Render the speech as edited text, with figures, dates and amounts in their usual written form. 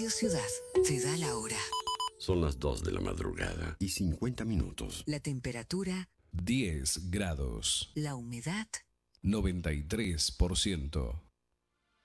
Radio Ciudad te da la hora. Son las 2 de la madrugada y 50 minutos. La temperatura 10 grados. La humedad 93%.